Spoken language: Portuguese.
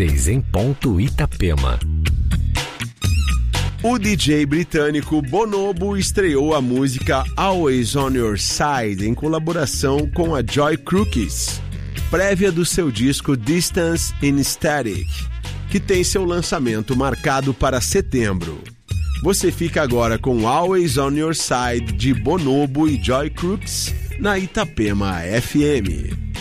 16 em ponto, Itapema. O DJ britânico Bonobo estreou a música Always On Your Side em colaboração com a Joy Crooks, prévia do seu disco Distance in Static, que tem seu lançamento marcado para setembro. Você fica agora com Always On Your Side de Bonobo e Joy Crooks na Itapema FM.